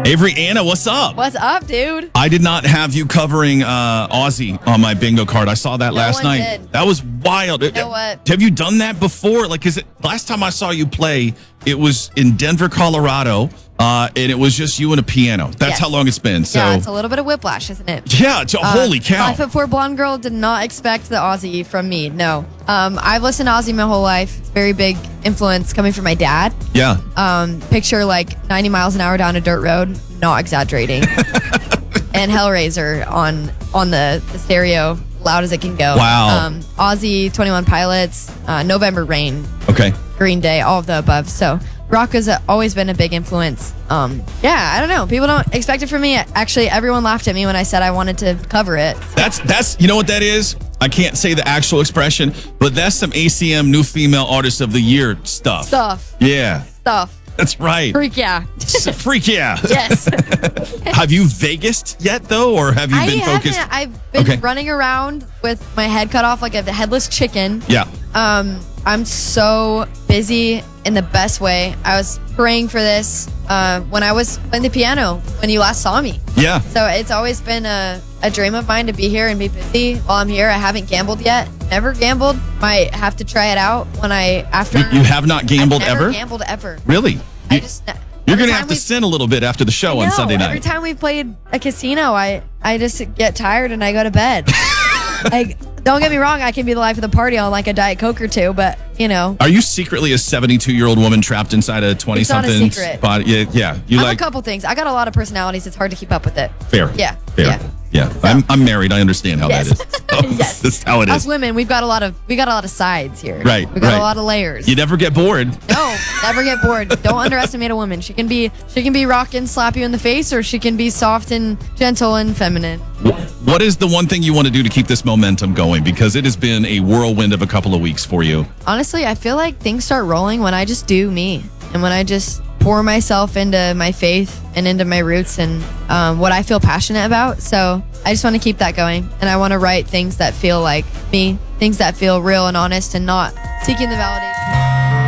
Avery, Anna, what's up? What's up, dude? I did not have you covering Aussie on my bingo card. I saw that last night. Did. That was wild. You know what? Have you done that before? Like, last time I saw you play, it was in Denver, Colorado, and it was just you and a piano. That's Yes. how long it's been. So Yeah, it's a little bit of whiplash, isn't it? yeah, holy cow. 5'4" blonde girl did not expect the Aussie from me. No. I've listened to Aussie my whole life. It's a very big influence coming from my dad. Yeah. Picture like 90 miles an hour down a dirt road, not exaggerating. And Hellraiser on the stereo, loud as it can go. Wow. Aussie, 21 Pilots, November Rain, Okay. Green Day, all of the above. So rock has always been a big influence. Yeah, I don't know. People don't expect it from me. Actually, everyone laughed at me when I said I wanted to cover it. That's you know what that is? I can't say the actual expression, but that's some ACM New Female Artist of the Year stuff. Yeah. Stuff. That's right. Freak yeah. Freak yeah. Yes. Have you Vegased yet though, or have you been focused? I've been running around with my head cut off like a headless chicken. Yeah. I'm so busy in the best way. I was praying for this when I was playing the piano when you last saw me. Yeah. So it's always been a dream of mine to be here and be busy while I'm here. I haven't gambled yet. Never gambled. Might have to try it out when after. You have not gambled I've never ever? Gambled ever. Really? I just. You're going to have to sin a little bit after the show on Sunday night. Every time we played a casino, I just get tired and I go to bed. Like, don't get me wrong, I can be the life of the party on like a Diet Coke or two, but you know. Are you secretly a 72-year-old woman trapped inside a 20-something It's not a secret. body? Yeah. You I'm a couple things. I got a lot of personalities. It's hard to keep up with it. Fair. Yeah. Fair. Yeah. Yeah. So- I'm married. I understand how that Yes. is. So, Yes. That's how it Us is. women, we got a lot of sides here. Right, We got right. a lot of layers. You never get bored. No, never get bored. Don't underestimate a woman. She can be rock and slap you in the face, or she can be soft and gentle and feminine. What is the one thing you want to do to keep this momentum going? Because it has been a whirlwind of a couple of weeks for you. Honestly, I feel like things start rolling when I just do me and when I just pour myself into my faith and into my roots and what I feel passionate about. So I just want to keep that going. And I want to write things that feel like me, things that feel real and honest and not seeking the validation.